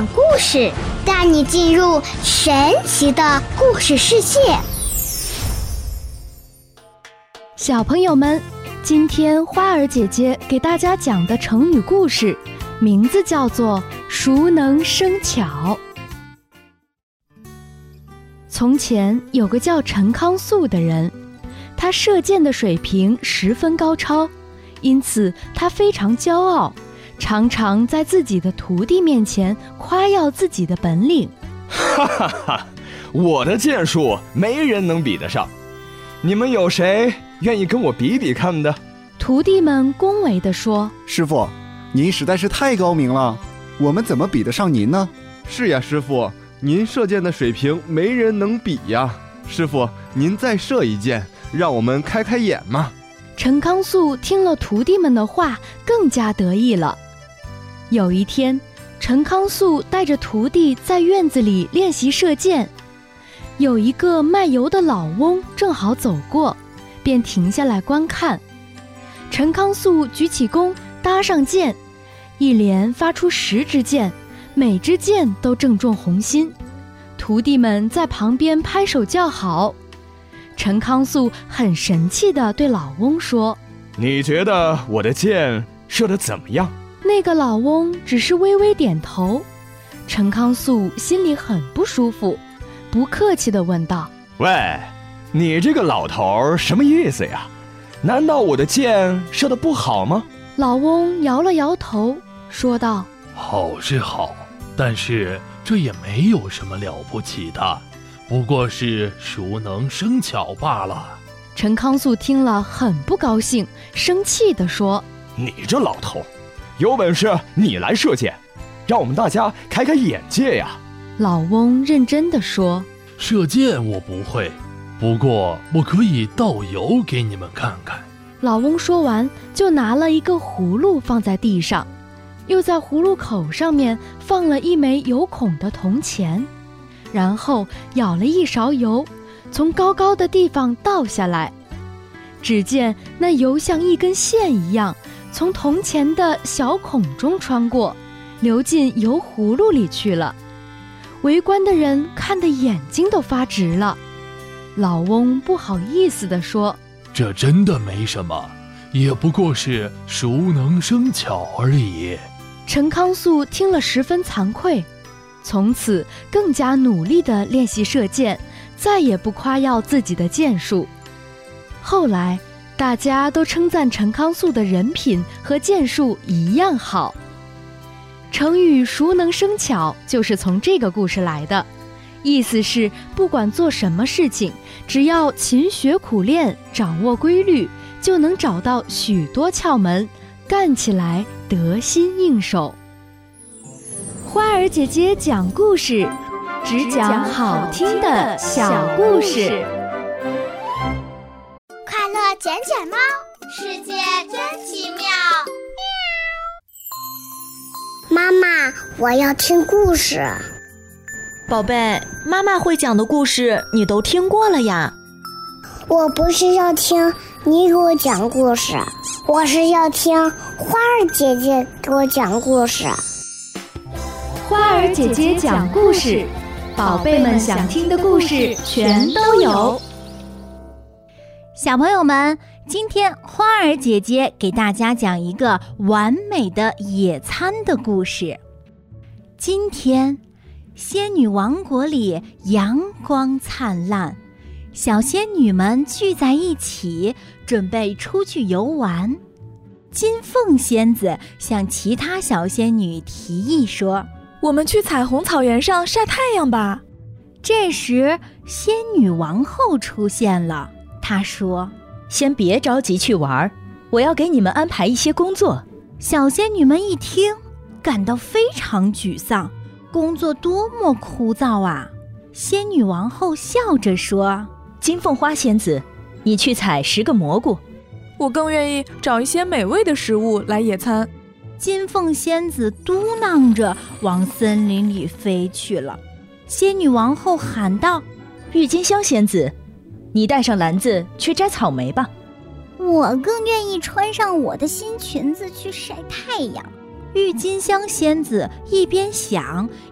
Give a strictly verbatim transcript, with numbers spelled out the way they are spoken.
讲故事，带你进入神奇的故事世界。 小朋友们，今天花儿姐姐给大家讲的成语故事，名字叫做熟能生巧。从前有个叫陈康肃的人，他射箭的水平十分高超，因此他非常骄傲，常常在自己的徒弟面前夸耀自己的本领。 哈哈哈，我的箭术没人能比得上，你们有谁愿意跟我比比看的？ 徒弟们恭维地说： 师傅，您实在是太高明了，我们怎么比得上您呢？ 是呀，师傅，您射箭的水平没人能比呀。师傅，您再射一箭，让我们开开眼嘛。 陈康肃听了徒弟们的话，更加得意了。有一天，陈康肃带着徒弟在院子里练习射箭，有一个卖油的老翁正好走过，便停下来观看。陈康肃举起弓，搭上箭，一连发出十支箭，每支箭都正中红心。徒弟们在旁边拍手叫好。陈康肃很神气地对老翁说： 你觉得我的箭射得怎么样？ 那个老翁只是微微点头。陈康肃心里很不舒服，不客气地问道： 喂，你这个老头什么意思呀？难道我的箭射得不好吗？ 老翁摇了摇头，说道： 好是好，但是这也没有什么了不起的，不过是熟能生巧罢了。 陈康肃听了很不高兴，生气地说： 你这老头，有本事你来射箭，让我们大家开开眼界呀。 老翁认真地说： 射箭我不会，不过我可以倒油给你们看看。 老翁说完，就拿了一个葫芦放在地上，又在葫芦口上面放了一枚有孔的铜钱，然后舀了一勺油，从高高的地方倒下来。只见那油像一根线一样，从铜钱的小孔中穿过，流进油葫芦里去了。围观的人看得眼睛都发直了。老翁不好意思地说： 这真的没什么，也不过是熟能生巧而已。 陈康肃听了十分惭愧，从此更加努力地练习射箭，再也不夸耀自己的箭术。后来大家都称赞陈康肃的人品和箭术一样好。成语熟能生巧就是从这个故事来的，意思是不管做什么事情，只要勤学苦练，掌握规律，就能找到许多窍门，干起来得心应手。花儿姐姐讲故事，只讲好听的小故事。 快乐捡捡猫，世界真奇妙。妈妈，我要听故事。 宝贝，妈妈会讲的故事你都听过了呀。 我不是要听你给我讲故事，我是要听花儿姐姐给我讲故事。 花儿姐姐讲故事，宝贝们想听的故事全都有。 小朋友们，今天花儿姐姐给大家讲一个完美的野餐的故事。今天仙女王国里阳光灿烂，小仙女们聚在一起，准备出去游玩。金凤仙子向其他小仙女提议说： 我们去彩虹草原上晒太阳吧。 这时仙女王后出现了，她说： 先别着急去玩，我要给你们安排一些工作。 小仙女们一听，感到非常沮丧，工作多么枯燥啊！仙女王后笑着说： 金凤花仙子，你去采十个蘑菇。 我更愿意找一些美味的食物来野餐。 金凤仙子嘟囔着往森林里飞去了。仙女王后喊道： 郁金香仙子，你带上篮子去摘草莓吧。 我更愿意穿上我的新裙子去晒太阳。 郁金香仙子一边想